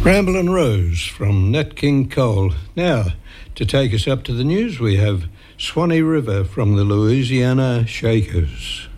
Ramblin' Rose from Nat King Cole. Now, to take us up to the news, we have Swanee River from the Louisiana Shakers.